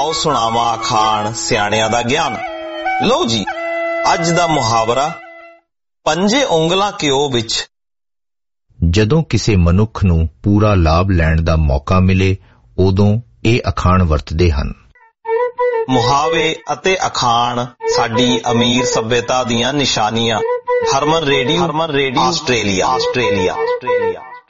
ਆਓ ਸੁਣਾਵਾਂ ਅਖਾਣ ਸਿਆਣਿਆਂ ਦਾ ਗਿਆਨ। ਲਓ ਜੀ, ਅੱਜ ਦਾ ਮੁਹਾਵਰਾ, ਪੰਜੇ ਉਂਗਲਾਂ ਘਿਓ ਵਿੱਚ। ਜਦੋਂ ਕਿਸੇ ਮਨੁੱਖ ਨੂੰ ਪੂਰਾ ਲਾਭ ਲੈਣ ਦਾ ਮੌਕਾ ਮਿਲੇ ਉਦੋਂ ਇਹ ਅਖਾਣ ਵਰਤਦੇ ਹਨ। ਮੁਹਾਵੇ ਅਤੇ ਅਖਾਣ ਸਾਡੀ ਅਮੀਰ ਸੱਭਿਅਤਾ ਦੀਆਂ ਨਿਸ਼ਾਨੀਆਂ। ਹਰਮਨ ਰੇਡੀਓ ਆਸਟ੍ਰੇਲੀਆ।